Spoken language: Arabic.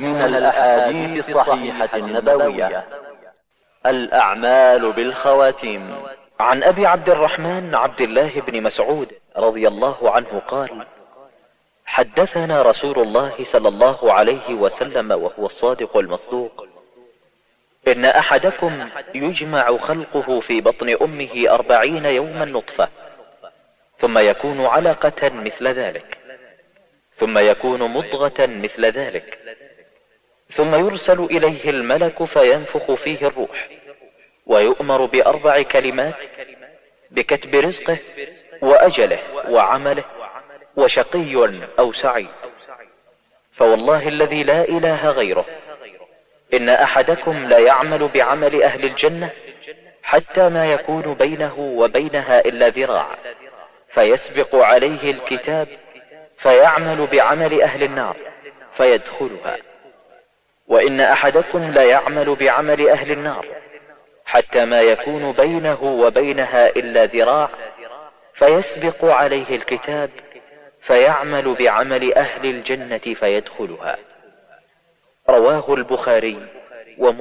من الأحاديث الصحيحة النبوية: الأعمال بالخواتيم. عن أبي عبد الرحمن عبد الله بن مسعود رضي الله عنه قال: حدثنا رسول الله صلى الله عليه وسلم وهو الصادق المصدوق: إن أحدكم يجمع خلقه في بطن أمه 40 يوما نطفة، ثم يكون علقة مثل ذلك، ثم يكون مضغة مثل ذلك، ثم يرسل إليه الملك فينفخ فيه الروح، ويؤمر ب4 كلمات: بكتب رزقه وأجله وعمله وشقي أو سعيد. فوالله الذي لا إله غيره، إن أحدكم لا يعمل بعمل أهل الجنة حتى ما يكون بينه وبينها إلا ذراع، فيسبق عليه الكتاب فيعمل بعمل أهل النار فيدخلها. وإن أحدكم لا يعمل بعمل أهل النار حتى ما يكون بينه وبينها إلا ذراع، فيسبق عليه الكتاب فيعمل بعمل أهل الجنة فيدخلها. رواه البخاري ومسلم.